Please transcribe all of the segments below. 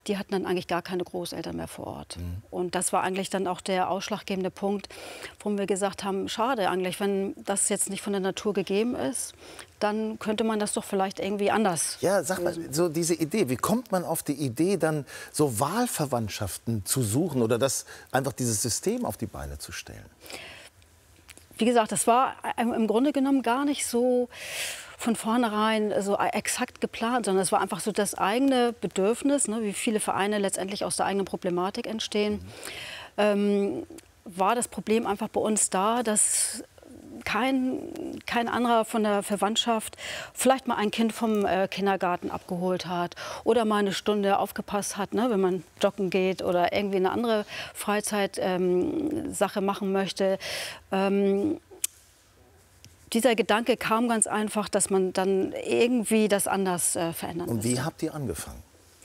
Die hatten dann eigentlich gar keine Großeltern mehr vor Ort. Und das war eigentlich dann auch der ausschlaggebende Punkt, wo wir gesagt haben, schade eigentlich, wenn das jetzt nicht von der Natur gegeben ist, dann könnte man das doch vielleicht irgendwie anders. Ja, sag mal, so diese Idee, wie kommt man auf die Idee, dann so Wahlverwandtschaften zu suchen oder einfach dieses System auf die Beine zu stellen? Wie gesagt, das war im Grunde genommen gar nicht so von vornherein so exakt geplant, sondern es war einfach so das eigene Bedürfnis, ne, wie viele Vereine letztendlich aus der eigenen Problematik entstehen. War das Problem einfach bei uns da, dass kein anderer von der Verwandtschaft vielleicht mal ein Kind vom Kindergarten abgeholt hat oder mal eine Stunde aufgepasst hat, ne, wenn man joggen geht oder irgendwie eine andere Freizeitsache machen möchte. Dieser Gedanke kam ganz einfach, dass man dann irgendwie das anders verändern Und wie müsste. habt ihr angefangen?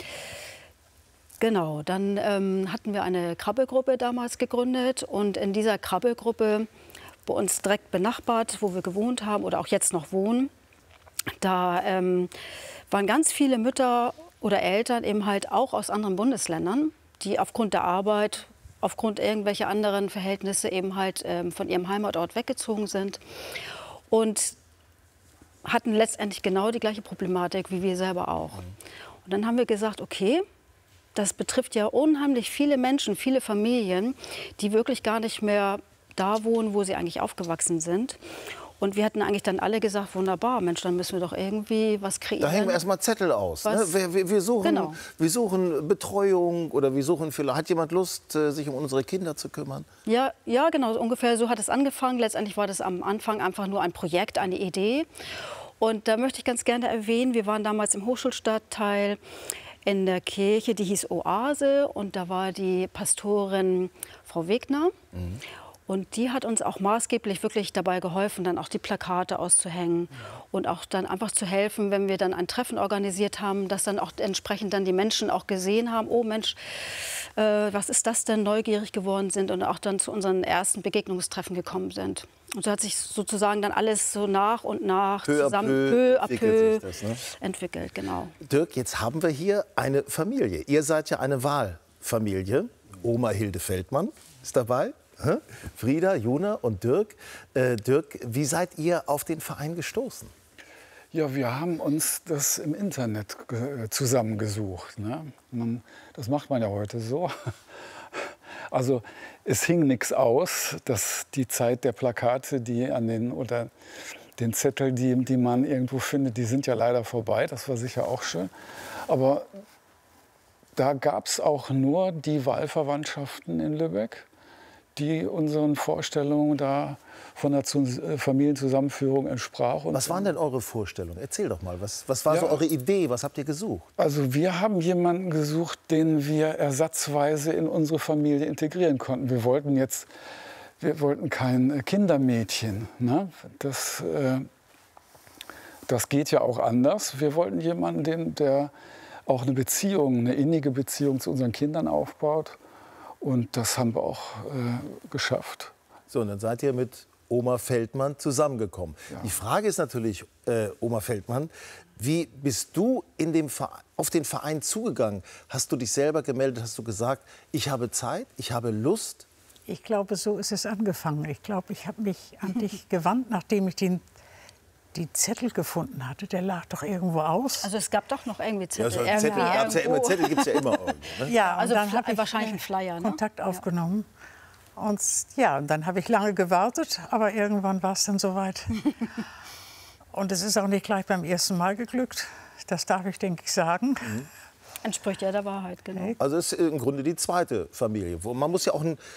Genau, dann hatten wir eine Krabbelgruppe damals gegründet und in dieser Krabbelgruppe, bei uns direkt benachbart, wo wir gewohnt haben oder auch jetzt noch wohnen, da waren ganz viele Mütter oder Eltern eben halt auch aus anderen Bundesländern, die aufgrund der Arbeit, aufgrund irgendwelcher anderen Verhältnisse eben halt von ihrem Heimatort weggezogen sind und hatten letztendlich genau die gleiche Problematik wie wir selber auch. Und dann haben wir gesagt, okay, das betrifft ja unheimlich viele Menschen, viele Familien, die wirklich gar nicht mehr da wohnen, wo sie eigentlich aufgewachsen sind. Und wir hatten eigentlich dann alle gesagt, wunderbar, Mensch, dann müssen wir doch irgendwie was kreieren. Da hängen wir erstmal Zettel aus. Ne? Wir suchen Betreuung oder wir suchen vielleicht, hat jemand Lust, sich um unsere Kinder zu kümmern? Ja, ja, genau, ungefähr so hat es angefangen. Letztendlich war das am Anfang einfach nur ein Projekt, eine Idee. Und da möchte ich ganz gerne erwähnen, wir waren damals im Hochschulstadtteil in der Kirche, die hieß Oase. Und da war die Pastorin Frau Wegner. Und die hat uns auch maßgeblich wirklich dabei geholfen, dann auch die Plakate auszuhängen und auch dann einfach zu helfen, wenn wir dann ein Treffen organisiert haben, dass dann auch entsprechend dann die Menschen auch gesehen haben, oh Mensch, was ist das denn, neugierig geworden sind und auch dann zu unseren ersten Begegnungstreffen gekommen sind. Und so hat sich sozusagen dann alles so nach und nach zusammen, peu à peu entwickelt, genau. Dirk, jetzt haben wir hier eine Familie. Ihr seid ja eine Wahlfamilie. Oma Hilde Feldmann ist dabei. Frieda, Juna und Dirk. Dirk, wie seid ihr auf den Verein gestoßen? Ja, wir haben uns das im Internet zusammengesucht. Ne? Das macht man ja heute so. Also es hing nichts aus, dass die Zeit der Plakate, die an den oder den Zettel, die man irgendwo findet, die sind ja leider vorbei. Das war sicher auch schön. Aber da gab es auch nur die Wahlverwandtschaften in Lübeck, die unseren Vorstellungen da von der Familienzusammenführung entsprach. Und was waren denn eure Vorstellungen? Erzähl doch mal, was war so eure Idee? Was habt ihr gesucht? Also wir haben jemanden gesucht, den wir ersatzweise in unsere Familie integrieren konnten. Wir wollten kein Kindermädchen. Ne? Das geht ja auch anders. Wir wollten jemanden, der auch eine innige Beziehung zu unseren Kindern aufbaut. Und das haben wir auch geschafft. So, und dann seid ihr mit Oma Feldmann zusammengekommen. Ja. Die Frage ist natürlich, Oma Feldmann, wie bist du auf den Verein zugegangen? Hast du dich selber gemeldet? Hast du gesagt, ich habe Zeit, ich habe Lust? Ich glaube, so ist es angefangen. Ich glaube, ich habe mich an dich gewandt, nachdem ich die Zettel gefunden hatte. Der lag doch irgendwo aus. Also es gab doch noch irgendwie Zettel. Ja, Zettel gibt es ja immer irgendwo. Ne? Ja, Also dann habe ich wahrscheinlich einen Flyer, ne? Kontakt aufgenommen. Und ja, dann habe ich lange gewartet, aber irgendwann war es dann soweit. Und es ist auch nicht gleich beim ersten Mal geglückt. Das darf ich, denke ich, sagen. Entspricht ja der Wahrheit, genau. Also es ist im Grunde die zweite Familie. Man muss ja auch ein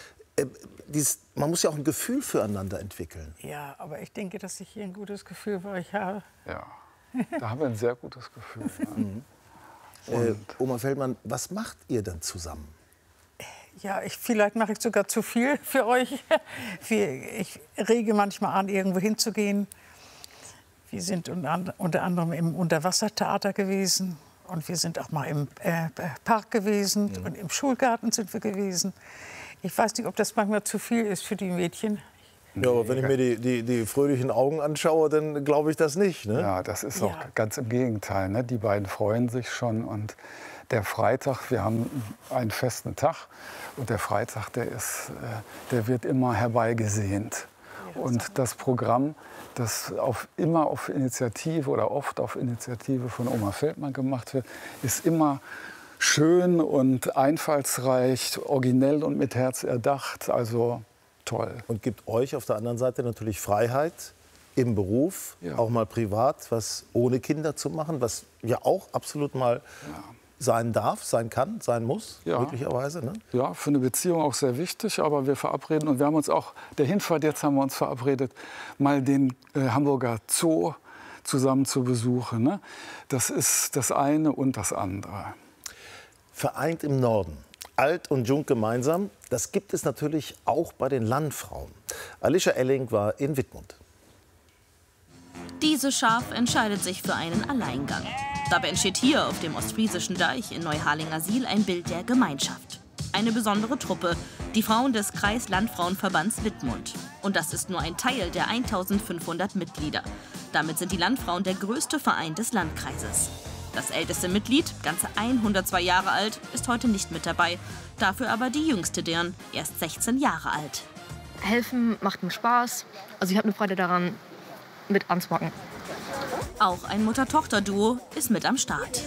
Gefühl füreinander entwickeln. Ja, aber ich denke, dass ich hier ein gutes Gefühl für euch habe. Ja, da haben wir ein sehr gutes Gefühl. Ja. Und Oma Feldmann, was macht ihr dann zusammen? ja, vielleicht mache ich sogar zu viel für euch. Ich rege manchmal an, irgendwo hinzugehen. Wir sind unter anderem im Unterwassertheater gewesen. Und wir sind auch mal im Park gewesen. Und im Schulgarten sind wir gewesen. Ich weiß nicht, ob das manchmal zu viel ist für die Mädchen. Ja, aber wenn ich mir die fröhlichen Augen anschaue, dann glaube ich das nicht. Ne? Ja, das ist auch ganz im Gegenteil. Ne? Die beiden freuen sich schon und der Freitag, wir haben einen festen Tag und der Freitag, der wird immer herbeigesehnt. Und das Programm, das immer auf Initiative oder oft auf Initiative von Oma Feldmann gemacht wird, ist immer schön und einfallsreich, originell und mit Herz erdacht. Also toll. Und gibt euch auf der anderen Seite natürlich Freiheit im Beruf, auch mal privat, was ohne Kinder zu machen, was ja auch absolut mal sein darf, sein kann, sein muss, möglicherweise. Ne? Ja, für eine Beziehung auch sehr wichtig, aber wir verabreden, und wir haben uns auch, der Hinfahrt jetzt haben wir uns verabredet, mal den Hamburger Zoo zusammen zu besuchen. Ne? Das ist das eine und das andere. Vereint im Norden, alt und jung gemeinsam, das gibt es natürlich auch bei den Landfrauen. Alicia Elling war in Wittmund. Dieses Schaf entscheidet sich für einen Alleingang. Dabei entsteht hier auf dem Ostfriesischen Deich in Neuharlingersiel ein Bild der Gemeinschaft. Eine besondere Truppe, die Frauen des Kreis-Landfrauenverbands Wittmund. Und das ist nur ein Teil der 1500 Mitglieder. Damit sind die Landfrauen der größte Verein des Landkreises. Das älteste Mitglied, ganze 102 Jahre alt, ist heute nicht mit dabei. Dafür aber die jüngste Dirn, erst 16 Jahre alt. Helfen macht mir Spaß. Also ich habe eine Freude daran, mit anzupacken. Auch ein Mutter-Tochter-Duo ist mit am Start.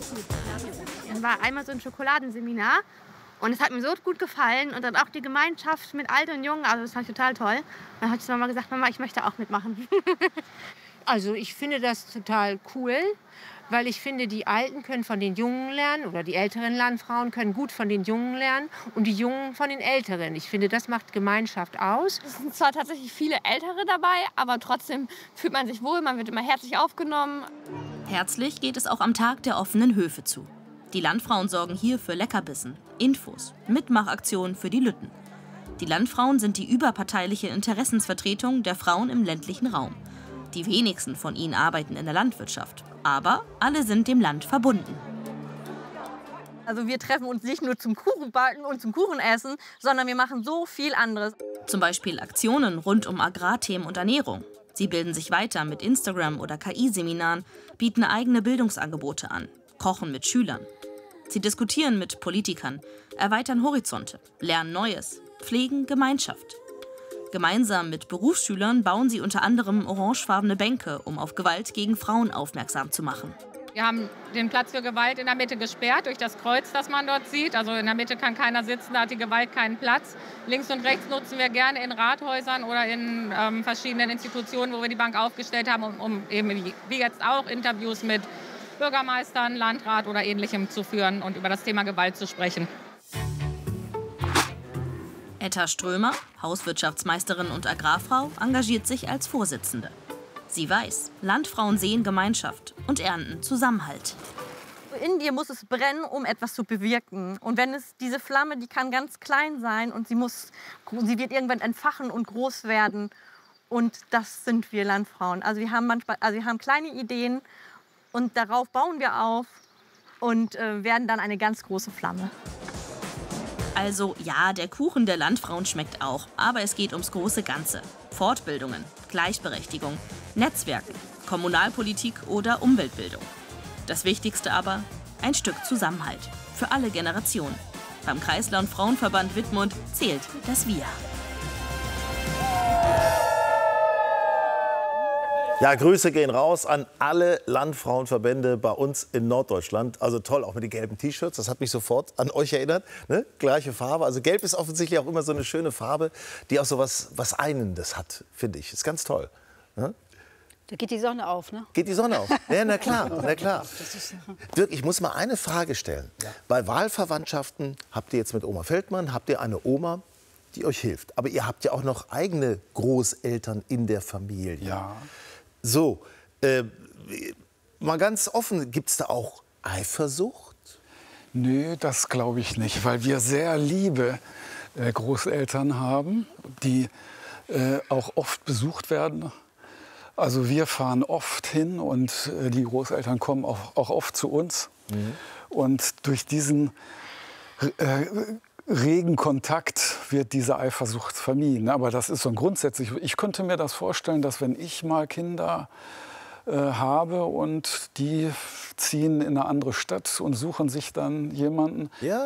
Es war einmal so ein Schokoladenseminar und es hat mir so gut gefallen. Und dann auch die Gemeinschaft mit Alt und Jung, also das fand ich total toll. Dann hat die Mama gesagt, Mama, ich möchte auch mitmachen. Also ich finde das total cool, weil ich finde, die Alten können von den Jungen lernen oder die älteren Landfrauen können gut von den Jungen lernen und die Jungen von den Älteren. Ich finde, das macht Gemeinschaft aus. Es sind zwar tatsächlich viele Ältere dabei, aber trotzdem fühlt man sich wohl, man wird immer herzlich aufgenommen. Herzlich geht es auch am Tag der offenen Höfe zu. Die Landfrauen sorgen hier für Leckerbissen, Infos, Mitmachaktionen für die Lütten. Die Landfrauen sind die überparteiliche Interessensvertretung der Frauen im ländlichen Raum. Die wenigsten von ihnen arbeiten in der Landwirtschaft, aber alle sind dem Land verbunden. Also wir treffen uns nicht nur zum Kuchenbacken und zum Kuchenessen, sondern wir machen so viel anderes. Zum Beispiel Aktionen rund um Agrarthemen und Ernährung. Sie bilden sich weiter mit Instagram- oder KI-Seminaren, bieten eigene Bildungsangebote an, kochen mit Schülern. Sie diskutieren mit Politikern, erweitern Horizonte, lernen Neues, pflegen Gemeinschaft. Gemeinsam mit Berufsschülern bauen sie unter anderem orangefarbene Bänke, um auf Gewalt gegen Frauen aufmerksam zu machen. Wir haben den Platz für Gewalt in der Mitte gesperrt durch das Kreuz, das man dort sieht. Also in der Mitte kann keiner sitzen, da hat die Gewalt keinen Platz. Links und rechts nutzen wir gerne in Rathäusern oder in verschiedenen Institutionen, wo wir die Bank aufgestellt haben, um eben wie jetzt auch Interviews mit Bürgermeistern, Landrat oder Ähnlichem zu führen und über das Thema Gewalt zu sprechen. Etta Strömer, Hauswirtschaftsmeisterin und Agrarfrau, engagiert sich als Vorsitzende. Sie weiß, Landfrauen sehen Gemeinschaft und ernten Zusammenhalt. In dir muss es brennen, um etwas zu bewirken. Und wenn es diese Flamme, die kann ganz klein sein und sie wird irgendwann entfachen und groß werden. Und das sind wir Landfrauen. Also wir haben kleine Ideen und darauf bauen wir auf und werden dann eine ganz große Flamme. Also ja, der Kuchen der Landfrauen schmeckt auch, aber es geht ums große Ganze. Fortbildungen, Gleichberechtigung, Netzwerken, Kommunalpolitik oder Umweltbildung. Das Wichtigste aber, ein Stück Zusammenhalt für alle Generationen. Beim Kreis-Landfrauenverband Wittmund zählt das Wir. Ja, Grüße gehen raus an alle Landfrauenverbände bei uns in Norddeutschland. Also toll, auch mit den gelben T-Shirts. Das hat mich sofort an euch erinnert. Ne? Gleiche Farbe. Also gelb ist offensichtlich auch immer so eine schöne Farbe, die auch so was Einendes hat, finde ich. Ist ganz toll. Ne? Da geht die Sonne auf, ne? Geht die Sonne auf? Ja, na klar, na klar. Dirk, ich muss mal eine Frage stellen. Ja. Bei Wahlverwandtschaften habt ihr jetzt mit Oma Feldmann, habt ihr eine Oma, die euch hilft. Aber ihr habt ja auch noch eigene Großeltern in der Familie. Ja. So, mal ganz offen, gibt es da auch Eifersucht? Nö, das glaube ich nicht, weil wir sehr liebe Großeltern haben, die auch oft besucht werden. Also wir fahren oft hin und die Großeltern kommen auch oft zu uns. Mhm. Und durch diesen regen Kontakt wird diese Eifersucht vermieden. Aber das ist so grundsätzlich. Ich könnte mir das vorstellen, dass wenn ich mal Kinder habe und die ziehen in eine andere Stadt und suchen sich dann jemanden, Ja,